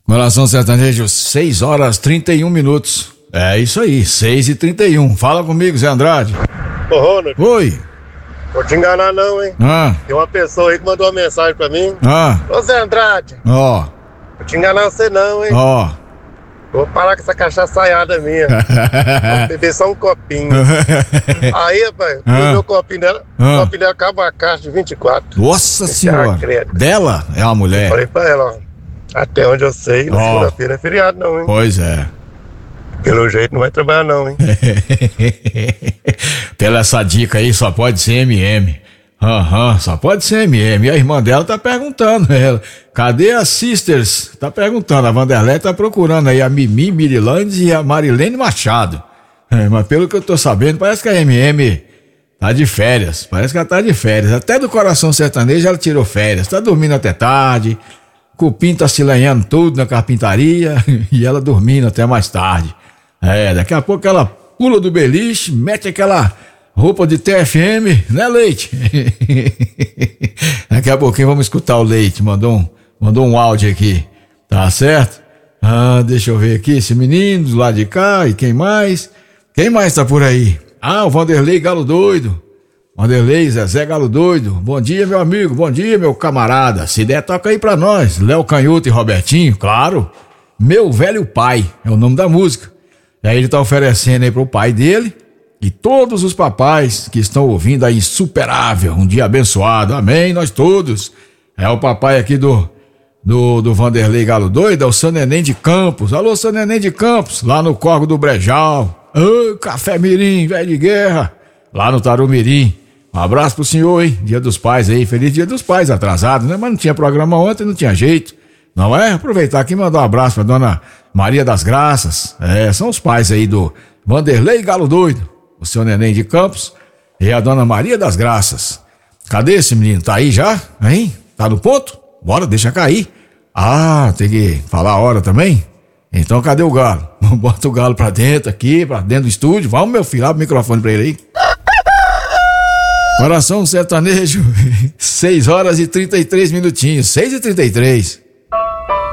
Coração Sertanejo, 6h31. É isso aí, 6h31. Fala comigo, Zé Andrade. Ô, Ronald. Oi. Vou te enganar não, hein? Tem uma pessoa aí que mandou uma mensagem pra mim. Ô, Zé Andrade. Ó. Vou te enganar você não, hein? Ó. Vou parar com essa cachaçaiada minha. Vou beber só um copinho. Aí, rapaz, meu copinho dela, o copinho dela acaba a caixa de 24. Nossa senhora. Dela é uma mulher. Falei pra ela, ó. Até onde eu sei, na segunda-feira é feriado não, hein? Pois é. Pelo jeito não vai trabalhar não, hein? Pela essa dica aí, só pode ser MM. Só pode ser MM. E a irmã dela tá perguntando, ela, cadê as sisters? Tá perguntando, a Vanderlei tá procurando aí a Mimi Mirilandes e a Marilene Machado. Mas pelo que eu tô sabendo, parece que a MM tá de férias. Parece que ela tá de férias. Até do Coração Sertanejo ela tirou férias. Tá dormindo até tarde. Cupim tá se lenhando tudo na carpintaria e ela dormindo até mais tarde. Daqui a pouco ela pula do beliche, mete aquela roupa de TFM, né, Leite? Daqui a pouquinho vamos escutar o Leite, mandou um áudio aqui, tá certo? Deixa eu ver aqui, esse menino do lado de cá, e quem mais? Quem mais tá por aí? O Vanderlei Galo Doido. Vanderlei, Zezé Galo Doido. Bom dia, meu amigo, bom dia, meu camarada. Se der, toca aí pra nós. Léo Canhoto e Robertinho, claro. Meu Velho Pai, é o nome da música. E aí ele tá oferecendo aí pro pai dele e todos os papais que estão ouvindo a Insuperável. Um dia abençoado, amém, nós todos. É o papai aqui do Vanderlei Galo Doido, é o São Neném de Campos. Alô, São Neném de Campos, lá no Córrego do Brejal. Café Mirim, velho de guerra, lá no Tarumirim. Um abraço pro senhor, hein? Dia dos Pais aí, feliz Dia dos Pais, atrasado, né? Mas não tinha programa ontem, não tinha jeito. Não é? Aproveitar aqui e mandar um abraço pra dona Maria das Graças. São os pais aí do Vanderlei Galo Doido, o seu Neném de Campos e a dona Maria das Graças. Cadê esse menino? Tá aí já? Hein? Tá no ponto? Bora, deixa cair. Tem que falar a hora também? Então cadê o galo? Bota o galo pra dentro aqui, pra dentro do estúdio. Vamos, meu filho, abre o microfone pra ele aí. Coração Sertanejo, 6h33, 6h33.